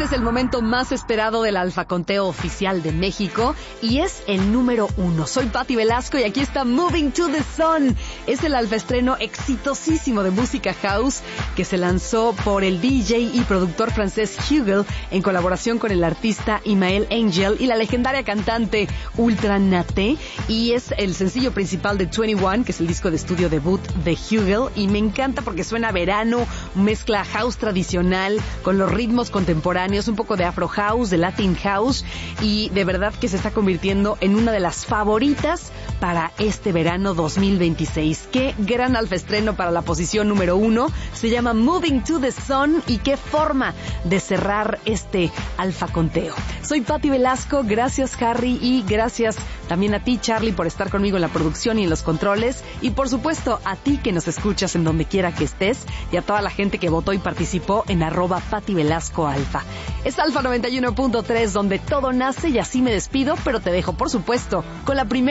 Este es el momento más esperado del Alfa Conteo Oficial de México y es el número 1. Soy Patti Velasco y aquí está Moving to the Sun. Es el alfa estreno exitosísimo de música house que se lanzó por el DJ y productor francés Hugel en colaboración con el artista Imael Angel y la legendaria cantante Ultra Naté, y es el sencillo principal de 21, que es el disco de estudio debut de Hugel, y me encanta porque suena a verano, mezcla house tradicional con los ritmos contemporáneos, un poco de afro house, de latin house, y de verdad que se está convirtiendo en una de las favoritas para este verano 2026. Qué gran alfa estreno para la posición número 1. Se llama Moving to the Sun y qué forma de cerrar este alfa conteo. Soy Patti Velasco, gracias Harry y gracias también a ti Charlie por estar conmigo en la producción y en los controles, y por supuesto a ti que nos escuchas en donde quiera que estés y a toda la gente que votó y participó en @PattiVelascoAlfa. Es Alfa 91.3 donde todo nace, y así me despido, pero te dejo por supuesto con la primera